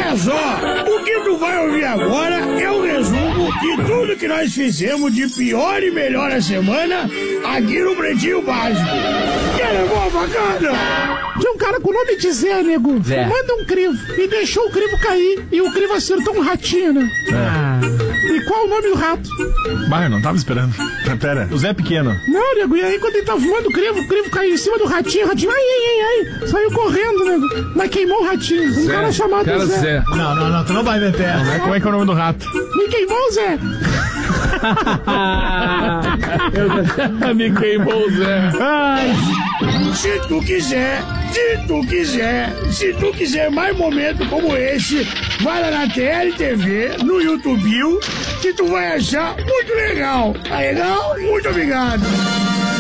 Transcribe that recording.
Olha só, o que tu vai ouvir agora é um resumo de tudo que nós fizemos de pior e melhor a semana aqui no Pretinho Básico. Que é boa bacana! Tinha um cara com o nome de Zé, nego. Zé. Manda um crivo e deixou o crivo cair. E o crivo acertou um ratinho, né? E qual o nome do rato? Bah, eu não tava esperando. Pera, o Zé Pequeno. Não, nego, e aí quando ele tava fumando o crivo caiu em cima do ratinho, o ratinho, ai, saiu correndo, nego, mas queimou o ratinho, um cara chamado Zé. Não, tu não vai meter. Como é que é o nome do rato? Me queimou, Zé. Me queimou o Zé. Ai. Se tu quiser mais momentos como esse, vai lá na TLTV, no YouTube, que tu vai achar muito legal. Tá legal? Muito obrigado.